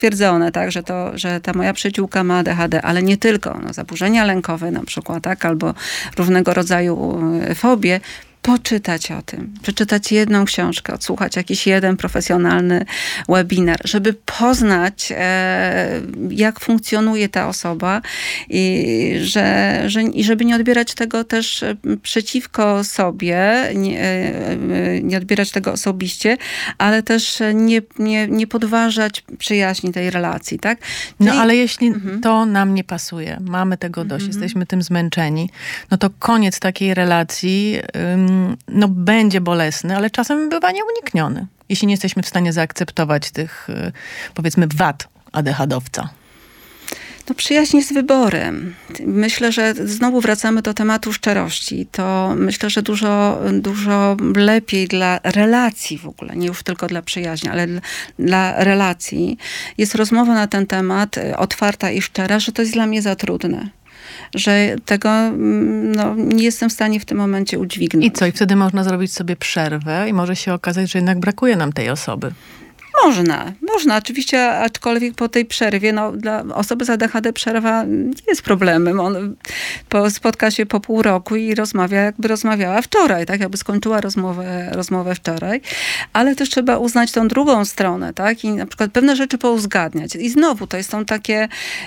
potwierdzone, tak, że ta moja przyjaciółka ma ADHD, ale nie tylko, zaburzenia lękowe na przykład, tak, albo różnego rodzaju fobie, poczytać o tym, przeczytać jedną książkę, odsłuchać jakiś jeden profesjonalny webinar, żeby poznać, jak funkcjonuje ta osoba i żeby nie odbierać tego też przeciwko sobie, nie odbierać tego osobiście, ale też nie podważać przyjaźni tej relacji, tak? No ale jeśli to nam nie pasuje, mamy tego dość, jesteśmy tym zmęczeni, no to koniec takiej relacji będzie bolesny, ale czasem bywa nieunikniony. Jeśli nie jesteśmy w stanie zaakceptować tych, powiedzmy, wad ADHD-owca. Przyjaźń jest wyborem. Myślę, że znowu wracamy do tematu szczerości. To myślę, że dużo lepiej dla relacji w ogóle, nie już tylko dla przyjaźni, ale dla relacji jest rozmowa na ten temat otwarta i szczera, że to jest dla mnie za trudne. Że tego nie jestem w stanie w tym momencie udźwignąć. I co? I wtedy można zrobić sobie przerwę i może się okazać, że jednak brakuje nam tej osoby. Można oczywiście, aczkolwiek po tej przerwie, dla osoby z ADHD przerwa nie jest problemem. On spotka się po pół roku i rozmawia, jakby rozmawiała wczoraj, tak? Jakby skończyła rozmowę wczoraj. Ale też trzeba uznać tą drugą stronę, tak? I na przykład pewne rzeczy pouzgadniać. I znowu to są takie,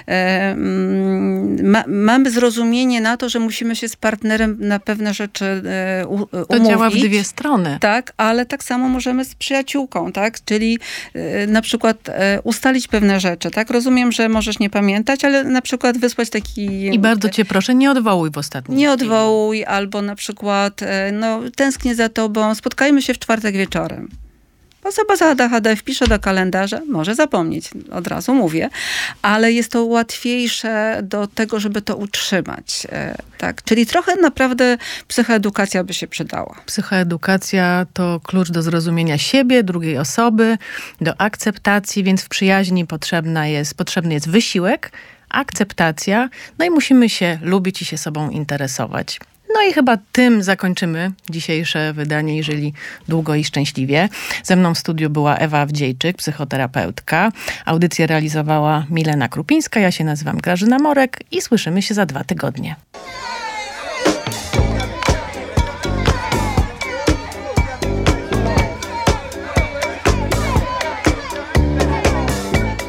mamy zrozumienie na to, że musimy się z partnerem na pewne rzeczy umówić. To działa w dwie strony. Tak, ale tak samo możemy z przyjaciółką, tak? Czyli na przykład ustalić pewne rzeczy, tak? Rozumiem, że możesz nie pamiętać, ale na przykład wysłać taki... I bardzo cię proszę, nie odwołuj w ostatniej Nie odwołuj, albo na przykład tęsknię za tobą, spotkajmy się w czwartek wieczorem. Osoba z ADHD wpisze do kalendarza, może zapomnieć, od razu mówię, ale jest to łatwiejsze do tego, żeby to utrzymać. Tak? Czyli trochę naprawdę psychoedukacja by się przydała. Psychoedukacja to klucz do zrozumienia siebie, drugiej osoby, do akceptacji, więc w przyjaźni potrzebny jest wysiłek, akceptacja, i musimy się lubić i się sobą interesować. I chyba tym zakończymy dzisiejsze wydanie, jeżeli długo i szczęśliwie. Ze mną w studiu była Ewa Awdziejczyk, psychoterapeutka. Audycję realizowała Milena Krupińska. Ja się nazywam Grażyna Morek i słyszymy się za 2 tygodnie.